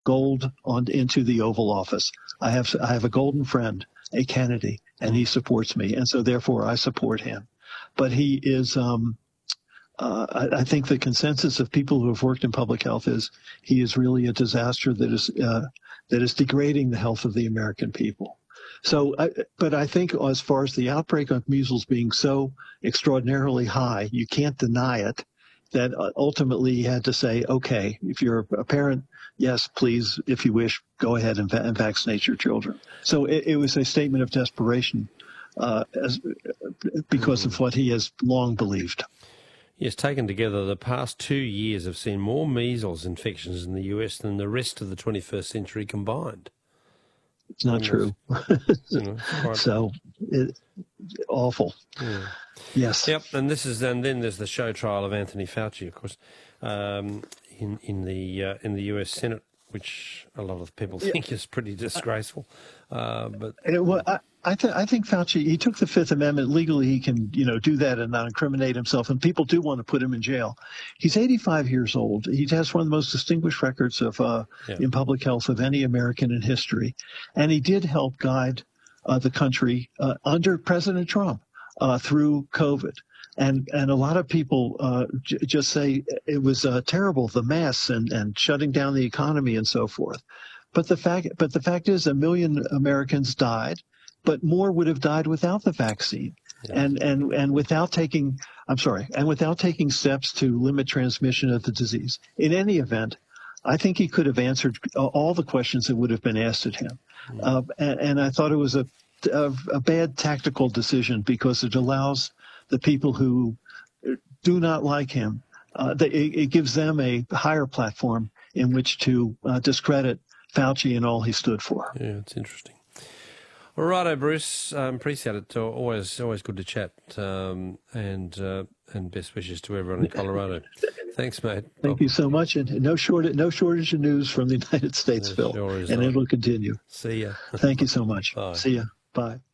gold on into the Oval Office. I have a golden friend, a Kennedy, and he supports me, and so therefore I support him. But he is. I think the consensus of people who have worked in public health is he is really a disaster that is degrading the health of the American people. So, but I think as far as the outbreak of measles being so extraordinarily high, you can't deny it, that ultimately he had to say, okay, if you're a parent, yes, please, if you wish, go ahead and vaccinate your children. So it was a statement of desperation because of what he has long believed. Yes, taken together, the past 2 years have seen more measles infections in the US than the rest of the 21st century combined. It's not true. So, awful. Yeah. Yes. Yep. And then there's the show trial of Anthony Fauci, of course, in the US Senate, which a lot of people think is pretty disgraceful. But I think Fauci, he took the Fifth Amendment. Legally, he can, do that and not incriminate himself. And people do want to put him in jail. He's 85 years old. He has one of the most distinguished records of in public health of any American in history. And he did help guide the country under President Trump through COVID. And a lot of people just say it was terrible, the mess and shutting down the economy and so forth. But the fact is, 1 million Americans died, but more would have died without the vaccine, and without taking steps to limit transmission of the disease. In any event, I think he could have answered all the questions that would have been asked at him, and I thought it was a bad tactical decision because it allows the people who do not like him, it gives them a higher platform in which to discredit Fauci and all he stood for. Yeah, it's interesting. All righto, Bruce. Appreciate it. Always good to chat. And best wishes to everyone in Colorado. Thanks, mate. Thank you so much. And no shortage of news from the United States, Phil. Sure is and it'll continue. See ya. Thank you so much. Bye. See ya. Bye.